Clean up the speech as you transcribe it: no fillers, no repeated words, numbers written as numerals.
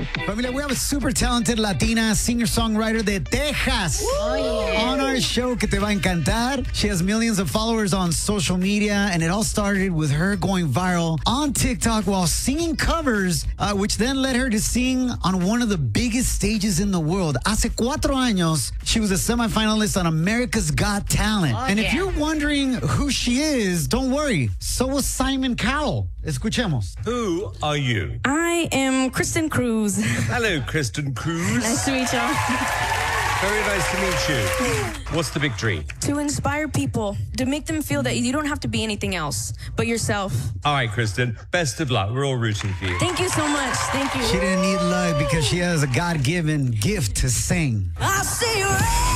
Familia, we have a super talented Latina singer-songwriter de Texas on our show que te va a encantar. She has millions of followers on social media, and it all started with her going viral on TikTok while singing covers, which then led her to sing on one of the biggest stages in the world. Hace 4 años, she was a semifinalist on America's Got Talent. And if you're wondering who she is, don't worry. So was Simon Cowell. Escuchemos. Who are you? I am Kristen Cruz. Hello, Kristen Cruz. Nice to meet y'all. Very nice to meet you. What's the big dream? To inspire people, to make them feel that you don't have to be anything else but yourself. All right, Kristen, best of luck. We're all rooting for you. Thank you so much. Thank you. She didn't need luck because she has a God-given gift to sing. I see red.